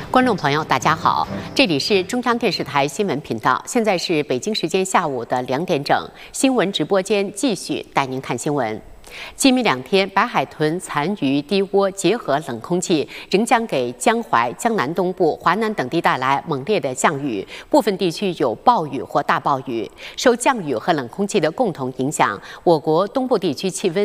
观众朋友，大家好，这里是中央电视台新闻频道，现在是北京时间下午的2点整，新闻直播间继续带您看新闻。今明2天，白海豚、残余、低涡结合冷空气，仍将给江淮、江南东部、华南等地带来猛烈的降雨，部分地区有暴雨或大暴雨。受降雨和冷空气的共同影响，我国东部地区气温